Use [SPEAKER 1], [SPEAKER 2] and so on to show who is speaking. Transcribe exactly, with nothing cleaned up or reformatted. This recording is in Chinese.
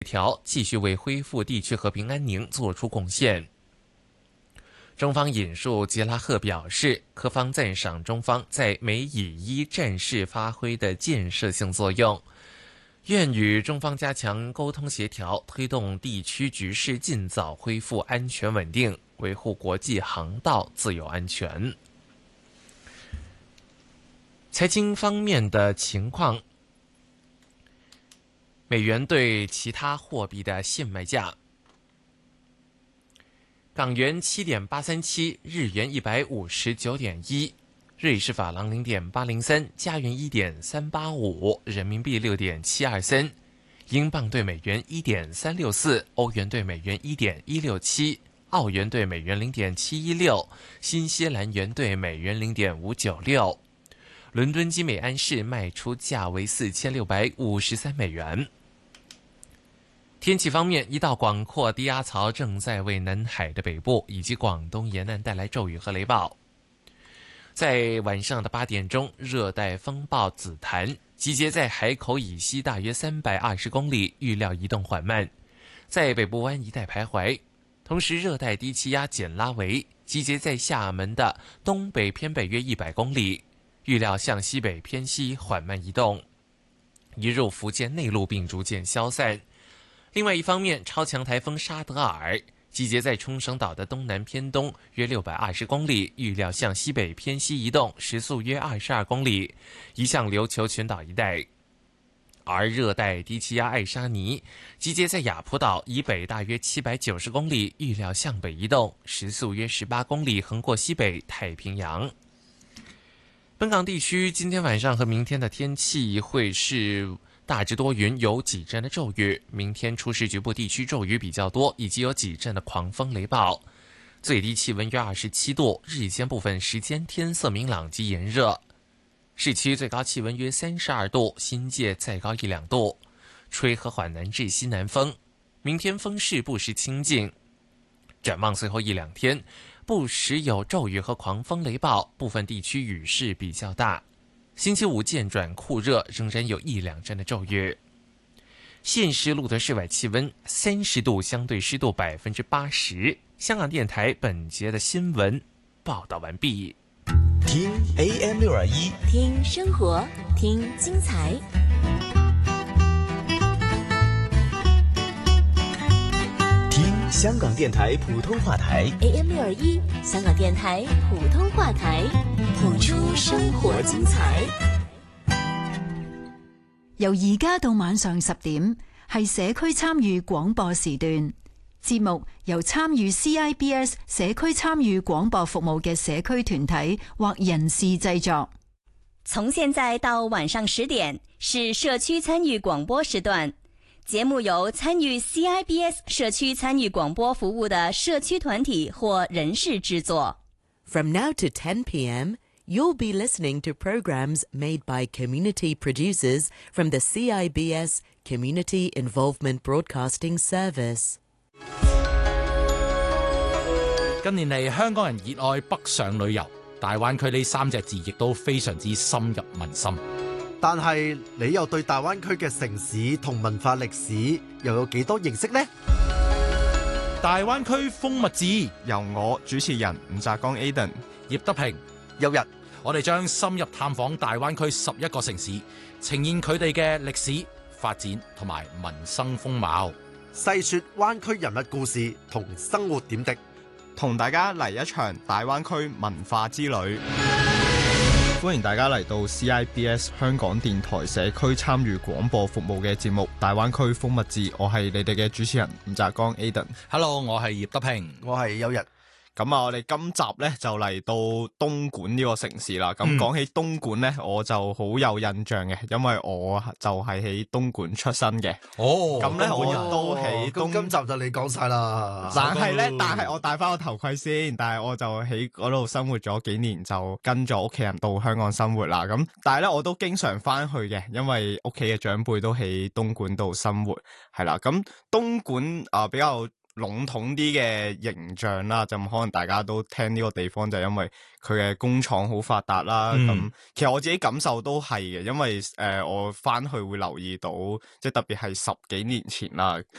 [SPEAKER 1] 调，继续为恢复地区和平安宁做出贡献。中方引述吉拉赫表示，科方赞赏中方在美以伊战事发挥的建设性作用，愿与中方加强沟通协调，推动地区局势尽早恢复安全稳定，维护国际航道自由安全。财经方面的情况，美元对其他货币的现卖价：港元七点八三七，日元一百五十九点一，瑞士法郎零点八零三，加元一点三八五，人民币六点七二三，英镑对美元一点三六四，欧元对美元一点一六七，澳元对美元零点七一六，新西兰元对美元零点五九六。伦敦金每安士卖出价为四千六百五十三美元。天气方面，一道广阔低压槽正在为南海的北部以及广东沿岸带来骤雨和雷暴。在晚上的八点钟，热带风暴紫檀集结在海口以西大约三百二十公里，预料移动缓慢，在北部湾一带徘徊。同时，热带低气压简拉维集结在厦门的东北偏北约一百公里，预料向西北偏西缓慢移动，移入福建内陆并逐渐消散。另外一方面，超强台风沙德尔集结在冲绳岛的东南偏东约六百二十公里，预料向西北偏西移动，时速约二十二公里，移向琉球群岛一带。而热带低气压艾莎尼集结在雅浦岛以北大约七百九十公里，预料向北移动，时速约十八公里，横过西北太平洋。本港地区今天晚上和明天的天气会是大致多云，有几阵的骤雨，明天初时局部地区骤雨比较多，以及有几阵的狂风雷暴。最低气温约二十七度，日间部分时间天色明朗及炎热。市区最高气温约三十二度，新界再高一两度，吹和缓南至西南风。明天风势不时清劲。展望随后一两天，不时有骤雨和狂风雷暴，部分地区雨势比较大。星期五渐转酷热，仍然有一两阵的骤雨。现时录得室外气温三十度，相对湿度百分之八十。香港电台本节的新闻报道完毕。
[SPEAKER 2] 听 A M 六二一，
[SPEAKER 3] 听生活，听精彩。
[SPEAKER 2] 听香港电台普通话台
[SPEAKER 3] A M 六二一，香港電台普通話台，譜出生活精彩。
[SPEAKER 4] 由而家到晚上十點，係社區參與廣播時段。節目由參與 C I B S 社區參與廣播服務嘅社區團體或人士製作。
[SPEAKER 5] 從現在到晚上十點是社區參與廣播時段。節目由參與 C I B S 社區參與廣播服務的社區團體或人士製作。
[SPEAKER 6] From now to ten p.m., you'll be listening to programs made by community producers from the C I B S Community Involvement Broadcasting Service。
[SPEAKER 7] 近年嚟，香港人熱愛北上旅遊，大灣區呢三隻字亦都非常之深入民心。
[SPEAKER 8] 但係你又對大灣區嘅城市同文化歷史又有幾多認識呢？
[SPEAKER 7] 大灣區風物誌
[SPEAKER 9] 由我主持人吳澤剛 Aden、
[SPEAKER 7] 葉德平、
[SPEAKER 8] 有日，
[SPEAKER 7] 我哋將深入探訪大灣區十一個城市，呈現佢哋嘅歷史發展同埋民生風貌，
[SPEAKER 8] 細說灣區人物故事同生活點滴，
[SPEAKER 9] 同大家嚟一場大灣區文化之旅。歡迎大家嚟到 C I B S 香港電台社區參與廣播服務嘅節目《大灣區風物誌》，我係你哋嘅主持人吳澤剛 Aden。
[SPEAKER 7] Hello， 我係葉德平，
[SPEAKER 8] 我係有日。
[SPEAKER 9] 咁啊，我哋今集咧就嚟到東莞呢個城市啦。咁講起東莞咧，我就好有印象嘅，因為我就係喺東莞出生嘅。
[SPEAKER 7] 哦，
[SPEAKER 9] 咁咧我亦都喺東。
[SPEAKER 8] 咁今集就你講晒啦。
[SPEAKER 9] 但係咧，但係我戴翻個頭盔先。但係我就喺嗰度生活咗幾年，就跟咗屋企人到香港生活啦。咁但係咧，我都經常翻去嘅，因為屋企嘅長輩都喺東莞度生活，係啦。咁東莞啊、呃、比較籠統啲嘅形象啦，就可能大家都聽呢個地方就因為佢嘅工廠好發達啦。咁、嗯、其實我自己感受都係嘅，因為誒、呃、我翻去會留意到，即係特別係十幾年前啦，